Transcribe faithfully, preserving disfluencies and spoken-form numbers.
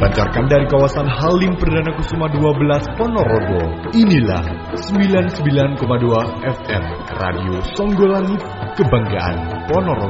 dipancarkan dari kawasan Halim Perdana Kusuma dua belas Ponorogo. Inilah sembilan puluh sembilan koma dua F M Radio Songgolangit, kebanggaan Ponorogo.